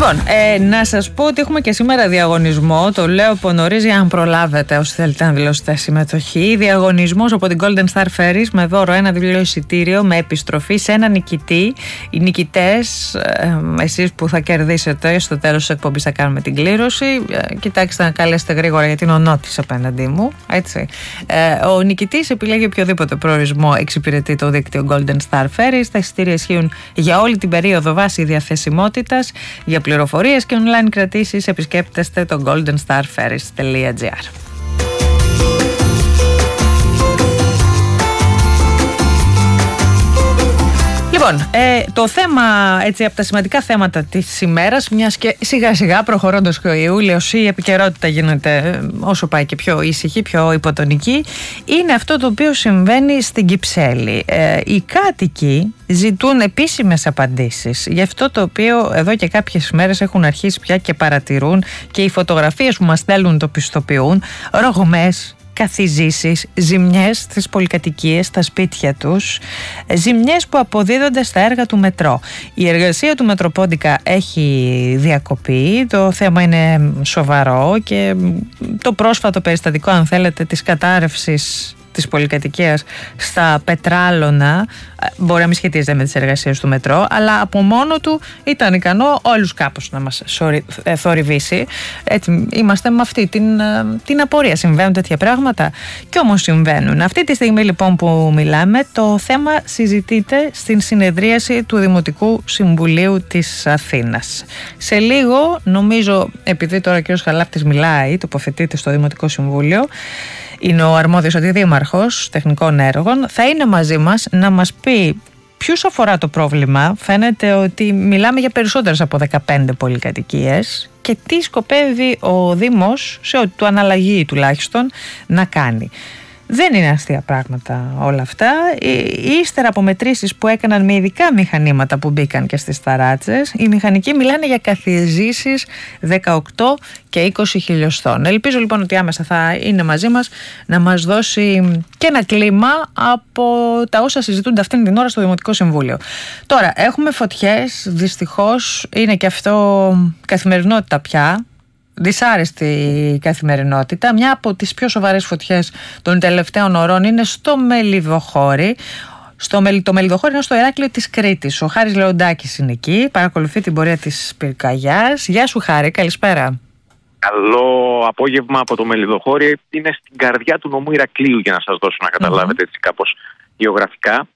Λοιπόν, να σας πω ότι έχουμε και σήμερα διαγωνισμό. Το λέω από νωρίς για να προλάβετε όσοι θέλετε να δηλώσετε συμμετοχή. Διαγωνισμός από την Golden Star Ferries με δώρο ένα βιβλίο εισιτήριο με επιστροφή σε ένα νικητή. Οι νικητές, εσείς που θα κερδίσετε στο τέλος της εκπομπής θα κάνουμε την κλήρωση. Κοιτάξτε να καλέσετε γρήγορα γιατί είναι ο Νότης απέναντί μου. Έτσι. Ο νικητής επιλέγει οποιοδήποτε προορισμό εξυπηρετεί το δίκτυο Golden Star Ferries. Τα εισιτήρια ισχύουν για όλη την περίοδο βάση διαθεσιμότητας. Για πληροφορίες και online κρατήσεις επισκέπτεστε το goldenstarferries.gr. Λοιπόν, το θέμα, έτσι, από τα σημαντικά θέματα της ημέρας, μιας και σιγά σιγά προχωρώντας και ο Ιούλιος η επικαιρότητα γίνεται όσο πάει και πιο ήσυχη, πιο υποτονική, είναι αυτό το οποίο συμβαίνει στην Κυψέλη. Οι κάτοικοι ζητούν επίσημες απαντήσεις για αυτό το οποίο εδώ και κάποιες μέρες έχουν αρχίσει πια και παρατηρούν και οι φωτογραφίες που μας στέλνουν το πιστοποιούν, ρογμές, καθιζήσεις, ζημιές στις πολυκατοικίες, στα σπίτια τους, ζημιές που αποδίδονται στα έργα του μετρό. Η εργασία του Μετροπόντικα έχει διακοπεί, το θέμα είναι σοβαρό και το πρόσφατο περιστατικό, αν θέλετε, της κατάρρευσης της πολυκατοικίας στα Πετράλωνα μπορεί να μην σχετίζεται με τις εργασίες του μετρό, αλλά από μόνο του ήταν ικανό όλους κάπως να μας θορυβήσει. Έτσι, είμαστε με αυτή την απορία. Συμβαίνουν τέτοια πράγματα και όμως συμβαίνουν. Αυτή τη στιγμή λοιπόν που μιλάμε, το θέμα συζητείται στην συνεδρίαση του Δημοτικού Συμβουλίου της Αθήνας. Σε λίγο, νομίζω, επειδή τώρα ο κ. Χαλάφτης μιλάει, τοποθετείται στο Δημοτικό Συμβούλιο, είναι ο αρμόδιος αντιδήμαρχος τεχνικών έργων, θα είναι μαζί μας να μας πει ποιους αφορά το πρόβλημα. Φαίνεται ότι μιλάμε για περισσότερες από 15 πολυκατοικίες και τι σκοπεύει ο Δήμος, σε ό,τι του αναλλαγεί τουλάχιστον, να κάνει. Δεν είναι αστεία πράγματα όλα αυτά. Ύστερα από μετρήσεις που έκαναν με ειδικά μηχανήματα που μπήκαν και στις ταράτσες, οι μηχανικοί μιλάνε για καθιζήσεις 18 και 20 χιλιοστών. Ελπίζω λοιπόν ότι άμεσα θα είναι μαζί μας να μας δώσει και ένα κλίμα από τα όσα συζητούνται αυτήν την ώρα στο Δημοτικό Συμβούλιο. Τώρα, έχουμε φωτιές, δυστυχώς είναι και αυτό καθημερινότητα πια. Δυσάρεστη καθημερινότητα. Μια από τις πιο σοβαρές φωτιές των τελευταίων ωρών είναι στο Μελιδοχώρι. Το Μελιδοχώρι είναι στο Ηράκλειο της Κρήτης. Ο Χάρης Λεοντάκης είναι εκεί, παρακολουθεί την πορεία της πυρκαγιάς. Γεια σου Χάρη, καλησπέρα. Καλό απόγευμα από το Μελιδοχώρι. Είναι στην καρδιά του νομού Ηρακλείου, για να σας δώσω να καταλάβετε έτσι κάπως γεωγραφικά.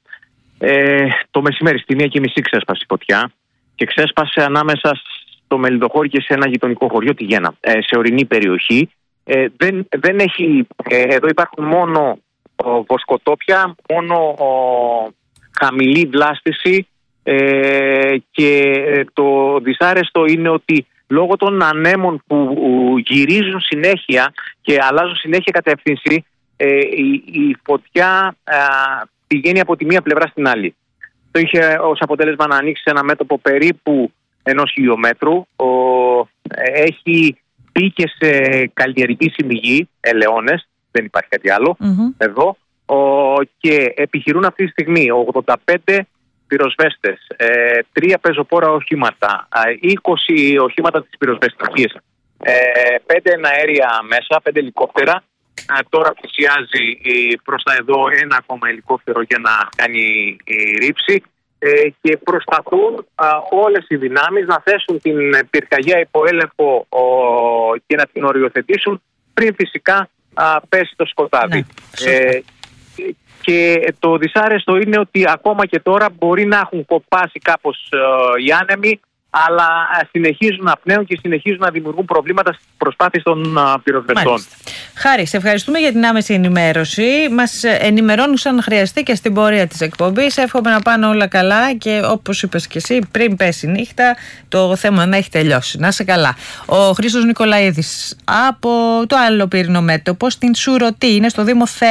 Το μεσημέρι στη 1:30 ξέσπασε η φωτιά και ξέσπασε ανάμεσα στο Μελιδοχώρι και σε ένα γειτονικό χωριό, τη Γέννα, σε ορεινή περιοχή. Δεν έχει, εδώ υπάρχουν μόνο βοσκοτόπια, μόνο χαμηλή βλάστηση και το δυσάρεστο είναι ότι λόγω των ανέμων που γυρίζουν συνέχεια και αλλάζουν συνέχεια κατεύθυνση, η φωτιά πηγαίνει από τη μία πλευρά στην άλλη. Το είχε ως αποτέλεσμα να ανοίξει ένα μέτωπο περίπου 1 χιλιόμετρου. Έχει μπει και σε καλλιεργήσιμη γη, ελαιώνες, δεν υπάρχει κάτι άλλο εδώ, και επιχειρούν αυτή τη στιγμή 85 πυροσβέστες, 3 πεζοπόρα οχήματα, 20 οχήματα της πυροσβεστικής, 5 εναέρια μέσα, 5 ελικόπτερα. Τώρα πλησιάζει προς τα εδώ ένα ακόμα ελικόπτερο για να κάνει ρήψη. Και προσπαθούν όλες οι δυνάμεις να θέσουν την πυρκαγιά υπό έλεγχο και να την οριοθετήσουν πριν φυσικά πέσει το σκοτάδι. Και το δυσάρεστο είναι ότι ακόμα και τώρα μπορεί να έχουν κοπάσει κάπως οι άνεμοι, αλλά συνεχίζουν να πνέουν και συνεχίζουν να δημιουργούν προβλήματα στις προσπάθειες των πυροσβεστών. Χάρη, σε ευχαριστούμε για την άμεση ενημέρωση. Μας ενημερώνουν αν χρειαστεί και στην πορεία της εκπομπής. Εύχομαι να πάνε όλα καλά και όπως είπες και εσύ, πριν πέσει η νύχτα, το θέμα να έχει τελειώσει. Να είσαι καλά. Ο Χρήστος Νικολαίδης από το άλλο πυρηνό μέτωπο, στην Σουρωτή, είναι στο Δήμο